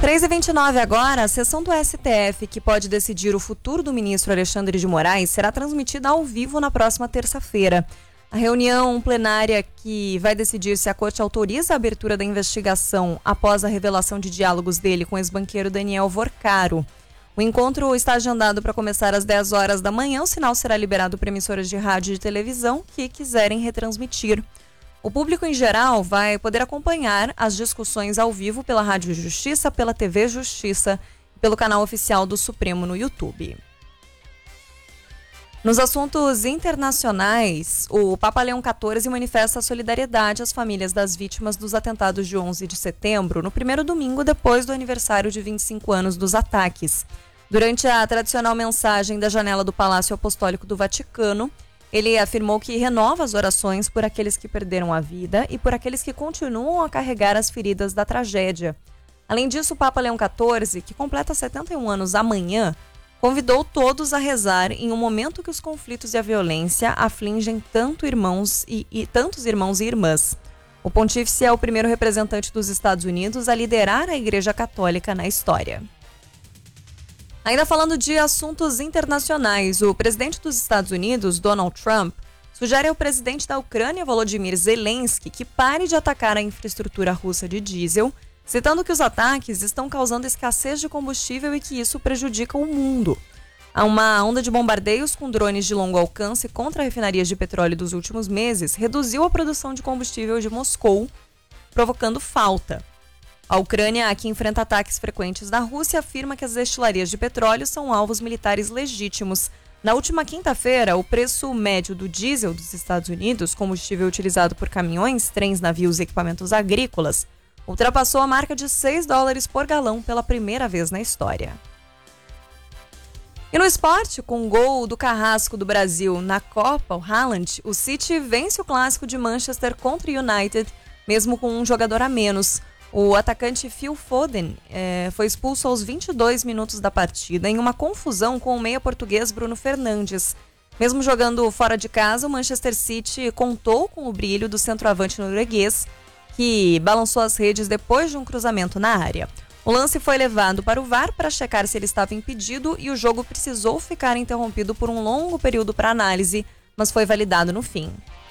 3h29 agora, a sessão do STF, que pode decidir o futuro do ministro Alexandre de Moraes, será transmitida ao vivo na próxima terça-feira. A reunião plenária que vai decidir se a corte autoriza a abertura da investigação após a revelação de diálogos dele com o ex-banqueiro Daniel Vorcaro. O encontro está agendado para começar às 10 horas da manhã. O sinal será liberado para emissoras de rádio e de televisão que quiserem retransmitir. O público em geral vai poder acompanhar as discussões ao vivo pela Rádio Justiça, pela TV Justiça e pelo canal oficial do Supremo no YouTube. Nos assuntos internacionais, o Papa Leão XIV manifesta solidariedade às famílias das vítimas dos atentados de 11 de setembro, no primeiro domingo depois do aniversário de 25 anos dos ataques. Durante a tradicional mensagem da janela do Palácio Apostólico do Vaticano, ele afirmou que renova as orações por aqueles que perderam a vida e por aqueles que continuam a carregar as feridas da tragédia. Além disso, o Papa Leão XIV, que completa 71 anos amanhã, convidou todos a rezar em um momento que os conflitos e a violência afligem tantos irmãos e irmãs. O pontífice é o primeiro representante dos Estados Unidos a liderar a Igreja Católica na história. Ainda falando de assuntos internacionais, o presidente dos Estados Unidos, Donald Trump, sugere ao presidente da Ucrânia, Volodymyr Zelensky, que pare de atacar a infraestrutura russa de diesel, citando que os ataques estão causando escassez de combustível e que isso prejudica o mundo. Há uma onda de bombardeios com drones de longo alcance contra refinarias de petróleo dos últimos meses reduziu a produção de combustível de Moscou, provocando falta. A Ucrânia, que enfrenta ataques frequentes da Rússia, afirma que as destilarias de petróleo são alvos militares legítimos. Na última quinta-feira, o preço médio do diesel dos Estados Unidos, combustível utilizado por caminhões, trens, navios e equipamentos agrícolas, ultrapassou a marca de $6 por galão pela primeira vez na história. E no esporte, com o gol do carrasco do Brasil na Copa, o Haaland, o City vence o clássico de Manchester contra o United, mesmo com um jogador a menos. O atacante Phil Foden foi expulso aos 22 minutos da partida em uma confusão com o meia português Bruno Fernandes. Mesmo jogando fora de casa, o Manchester City contou com o brilho do centroavante norueguês, que balançou as redes depois de um cruzamento na área. O lance foi levado para o VAR para checar se ele estava impedido e o jogo precisou ficar interrompido por um longo período para análise, mas foi validado no fim.